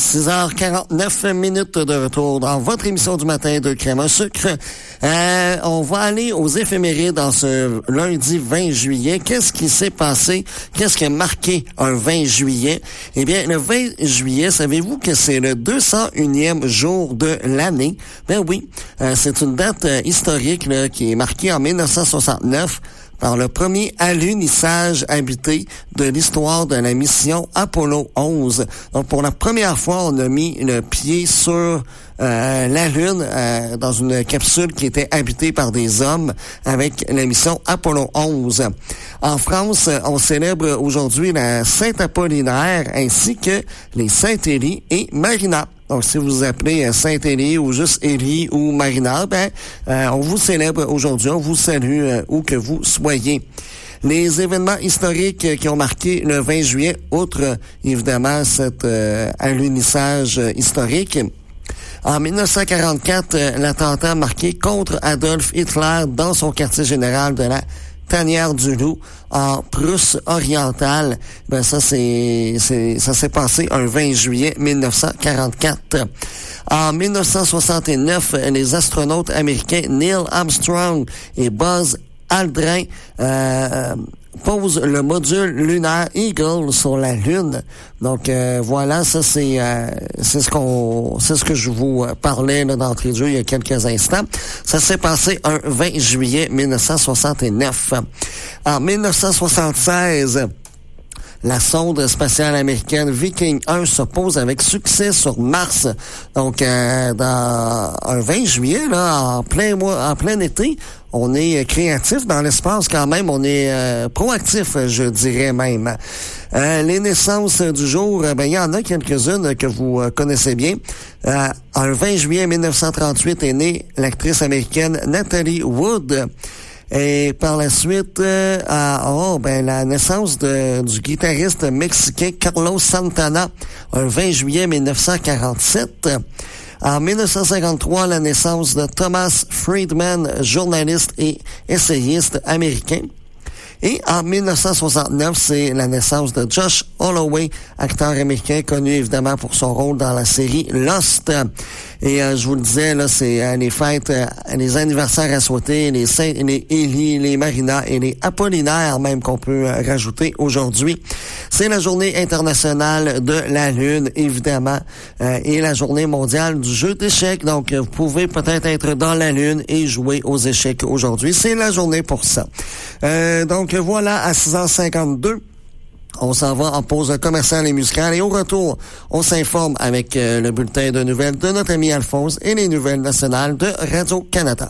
6h49 de retour dans votre émission du matin de Crème à sucre. On va aller aux éphémérides dans ce lundi 20 juillet. Qu'est-ce qui s'est passé? Qu'est-ce qui a marqué un 20 juillet? Eh bien, le 20 juillet, savez-vous que c'est le 201e jour de l'année? Ben oui, c'est une date historique là, qui est marquée en 1969 par le premier alunissage habité de l'histoire de la mission Apollo 11. Donc, pour la première fois, on a mis le pied sur la Lune dans une capsule qui était habitée par des hommes avec la mission Apollo 11. En France, on célèbre aujourd'hui la Saint-Apollinaire ainsi que les Saint-Élie et Marina. Donc, si vous vous appelez Saint-Élie ou juste Élie ou Marina, on vous célèbre aujourd'hui, on vous salue où que vous soyez. Les événements historiques qui ont marqué le 20 juillet, outre évidemment cet alunissage historique. En 1944, l'attentat marqué contre Adolf Hitler dans son quartier général de la Tanière du Loup en Prusse orientale. Ben ça s'est passé un 20 juillet 1944. En 1969, les astronautes américains Neil Armstrong et Buzz Aldrin pose le module lunaire Eagle sur la Lune. Donc voilà, ça c'est ce que je vous parlais là, d'entrée de jeu il y a quelques instants. Ça s'est passé un 20 juillet 1969. En 1976, la sonde spatiale américaine Viking 1 se pose avec succès sur Mars. Donc, dans un 20 juillet, là, en plein été, on est créatif dans l'espace quand même. On est proactif, je dirais même. Les naissances du jour, il y en a quelques-unes que vous connaissez bien. Un 20 juillet 1938 est née l'actrice américaine Natalie Wood. Et par la suite, la naissance du guitariste mexicain Carlos Santana, un 20 juillet 1947. En 1953, la naissance de Thomas Friedman, journaliste et essayiste américain. Et en 1969, c'est la naissance de Josh Holloway, acteur américain connu évidemment pour son rôle dans la série Lost. Et je vous le disais, là, c'est les fêtes, les anniversaires à souhaiter, les Saint, les Élie, les Marina et les Apollinaires même qu'on peut rajouter aujourd'hui. C'est la journée internationale de la Lune, évidemment, et la journée mondiale du jeu d'échecs. Donc, vous pouvez peut-être être dans la Lune et jouer aux échecs aujourd'hui. C'est la journée pour ça. Donc, voilà, à 6h52. On s'en va en pause commerciale et musicale et au retour, on s'informe avec le bulletin de nouvelles de notre ami Alphonse et les nouvelles nationales de Radio-Canada.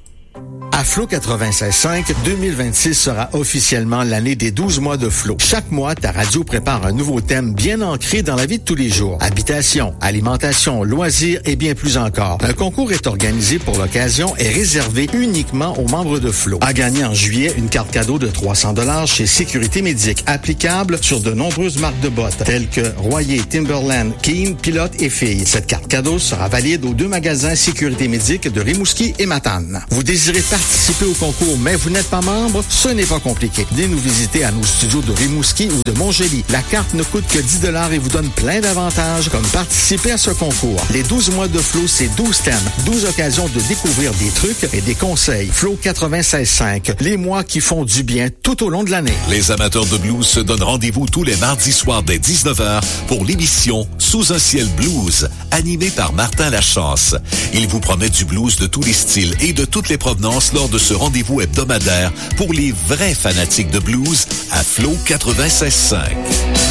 À Flow 96.5, 2026 sera officiellement l'année des 12 mois de Flow. Chaque mois, ta radio prépare un nouveau thème bien ancré dans la vie de tous les jours. Habitation, alimentation, loisirs et bien plus encore. Un concours est organisé pour l'occasion et réservé uniquement aux membres de Flow. À gagner en juillet, une carte cadeau de 300$ chez Sécurité Médic, applicable sur de nombreuses marques de bottes, telles que Royer, Timberland, Keen, Pilote et Filles. Cette carte cadeau sera valide aux 2 magasins Sécurité Médic de Rimouski et Matane. Vous désirez participer au concours, mais vous n'êtes pas membre? Ce n'est pas compliqué. Venez nous visiter à nos studios de Rimouski ou de Montgély. La carte ne coûte que 10$ et vous donne plein d'avantages, comme participer à ce concours. Les 12 mois de Flow, c'est 12 thèmes, 12 occasions de découvrir des trucs et des conseils. Flow 96.5, les mois qui font du bien tout au long de l'année. Les amateurs de blues se donnent rendez-vous tous les mardis soirs dès 19h pour l'émission Sous un ciel blues, animée par Martin Lachance. Il vous promet du blues de tous les styles et de toutes les provenances lors de ce rendez-vous hebdomadaire pour les vrais fanatiques de blues à Flow 96.5.